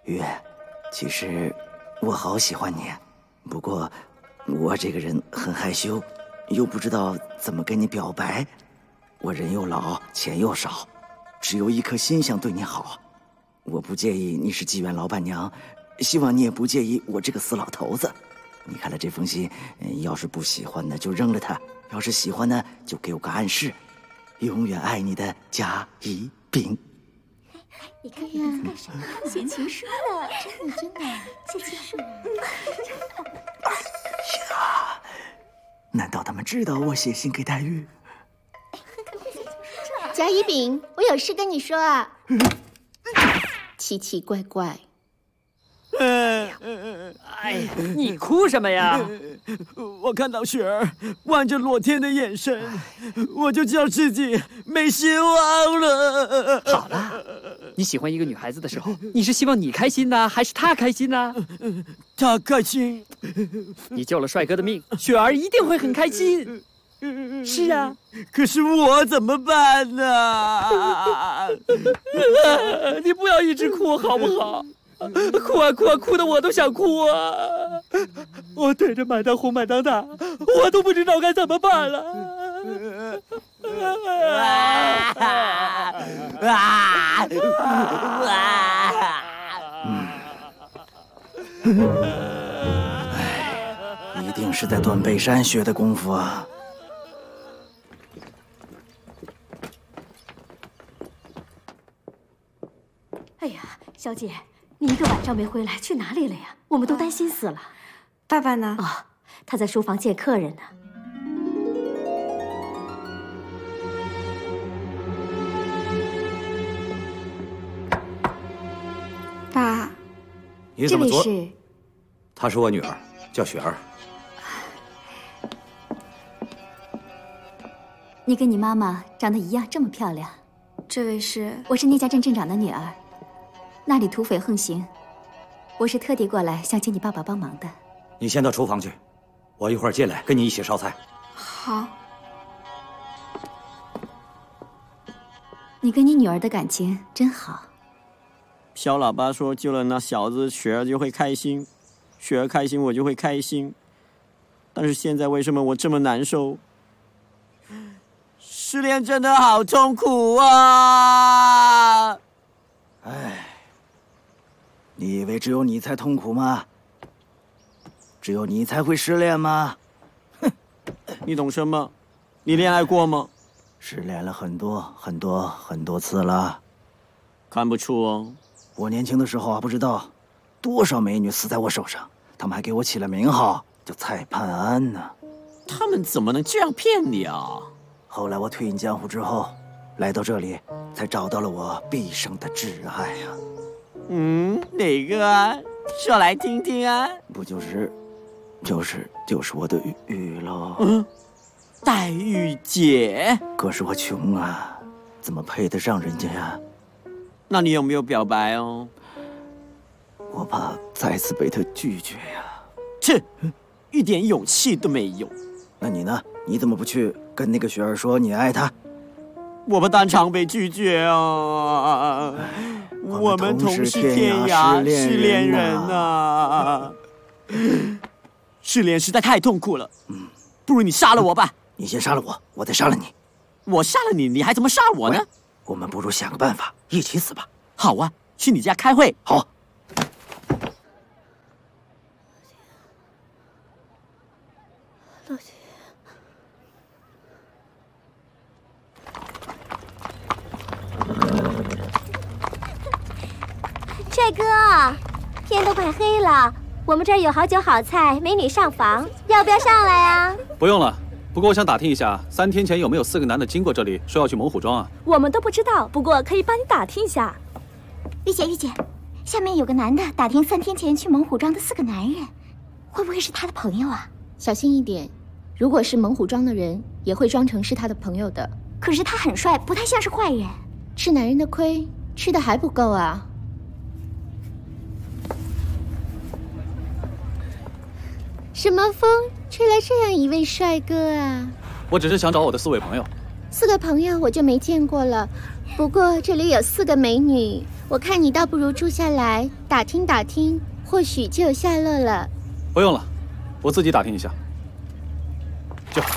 月，其实我好喜欢你，不过我这个人很害羞，又不知道怎么跟你表白。我人又老，钱又少，只有一颗心想对你好。我不介意你是妓院老板娘，希望你也不介意我这个死老头子。你看了这封信，要是不喜欢的就扔了它，要是喜欢的就给我个暗示。永远爱你的甲乙丙。 你看这干什么？写情书呢？真的写情书。 呀，难道他们知道我写信给黛玉？ 甲乙丙，我有事跟你说啊。奇奇怪怪。 哎，你哭什么呀？ 我看到雪儿望着洛天的眼神，我就知道自己没希望了。 好了，你喜欢一个女孩子的时候，你是希望你开心呢，还是她开心呢？ 她开心。 你救了帅哥的命，雪儿一定会很开心。是啊， 可是我怎么办呢？ 你不要一直哭好不好？哭啊哭啊，哭的我都想哭啊！我对着满当红满当大，我都不知道该怎么办了。 一定是在断背山学的功夫啊！ 哎呀，小姐，你一个晚上没回来，去哪里了呀？我们都担心死了。 爸爸呢？ 啊，他在书房见客人呢。 爸， 你怎么做？ 这里是？ 她是我女儿，叫雪儿。 你跟你妈妈长得一样，这么漂亮。 这位是？ 我是那家镇镇长的女儿。那里土匪横行，我是特地过来想请你爸爸帮忙的。 你先到厨房去，我一会儿进来跟你一起烧菜。 好。 你跟你女儿的感情真好。 小喇叭说救了那小子，雪儿就会开心，雪儿开心我就会开心。但是现在为什么我这么难受？失恋真的好痛苦啊！ 哎。你以为只有你才痛苦吗？只有你才会失恋吗？哼！ 你懂什么？你恋爱过吗？ 失恋了很多次了。 看不出哦。 我年轻的时候啊，不知道多少美女死在我手上，他们还给我起了名号，叫蔡盼安呢。 他们怎么能这样骗你啊？ 后来我退隐江湖之后，来到这里，才找到了我毕生的挚爱啊。 哪个啊？说来听听啊！ 不就是我的玉喽。 黛玉姐。 可是我穷啊，怎么配得上人家呀？ 那你有没有表白哦？ 我怕再次被她拒绝呀。 切，一点勇气都没有。 那你呢？你怎么不去跟那个雪儿说你爱她？ 我们当场被拒绝啊！我们同是天涯失恋人呐！失恋实在太痛苦了。不如你杀了我吧。 你先杀了我，我再杀了你。 我杀了你，你还怎么杀我呢？ 我们不如想个办法，一起死吧。 好啊，去你家开会。 好。 洛姐。 帅哥，天都快黑了，我们这儿有好酒好菜，美女上房，要不要上来啊？ 不用了，不过我想打听一下，3天前有没有4个男的经过这里，说要去猛虎庄啊？ 我们都不知道，不过可以帮你打听一下。 玉姐，下面有个男的打听3天前去猛虎庄的4个男人，会不会是他的朋友啊？ 小心一点，如果是猛虎庄的人，也会装成是他的朋友的。 可是他很帅，不太像是坏人。 吃男人的亏，吃的还不够啊！什么风吹来这样一位帅哥啊？ 我只是想找我的4位朋友。 4个朋友我就没见过了，不过这里有4个美女， 我看你倒不如住下来打听打听，或许就有下落了。 不用了，我自己打听一下。